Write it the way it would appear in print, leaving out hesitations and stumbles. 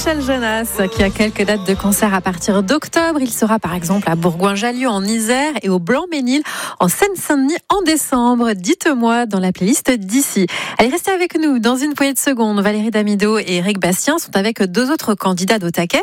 Michel Jonas qui a quelques dates de concert à partir d'octobre. Il sera par exemple à Bourgoin-Jallieu en Isère et au Blanc-Ménil en Seine-Saint-Denis en décembre. Dites-moi dans la playlist d'ici. Allez, restez avec nous dans une poignée de secondes. Valérie Damido et Eric Bastien sont avec deux autres candidats d'au taquet.